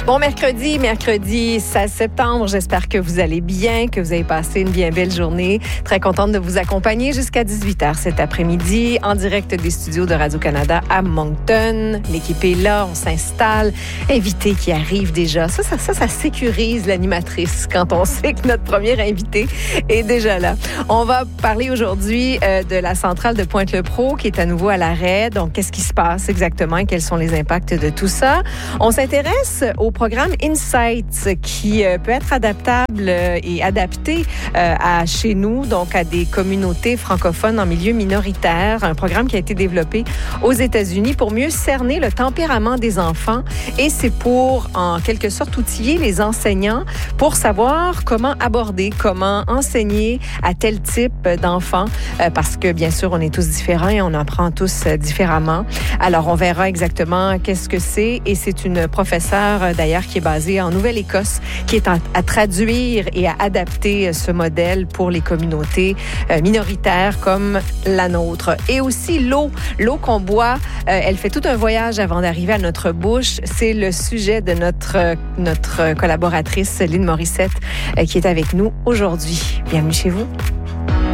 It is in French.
Bon mercredi 16 septembre. J'espère que vous allez bien, que vous avez passé une bien belle journée. Très contente de vous accompagner jusqu'à 18h cet après-midi en direct des studios de Radio-Canada à Moncton. L'équipe est là, on s'installe. Invité qui arrive déjà. Ça sécurise l'animatrice quand on sait que notre premier invité est déjà là. On va parler aujourd'hui de la centrale de Pointe-le-Pro qui est à nouveau à l'arrêt. Donc, qu'est-ce qui se passe exactement et quels sont les impacts de tout ça? On s'intéresse au programme Insights qui peut être adaptable et adapté à chez nous, donc à des communautés francophones en milieu minoritaire. Un programme qui a été développé aux États-Unis pour mieux cerner le tempérament des enfants et c'est pour, en quelque sorte, outiller les enseignants pour savoir comment aborder, comment enseigner à tel type d'enfants parce que, bien sûr, on est tous différents et on apprend tous différemment. Alors, on verra exactement qu'est-ce que c'est et c'est une professeure d'ailleurs qui est basée en Nouvelle-Écosse qui est à traduire et à adapter ce modèle pour les communautés minoritaires comme la nôtre. Et aussi l'eau qu'on boit, elle fait tout un voyage avant d'arriver à notre bouche. C'est le sujet de notre collaboratrice Lynn Morissette qui est avec nous aujourd'hui. Bienvenue chez vous.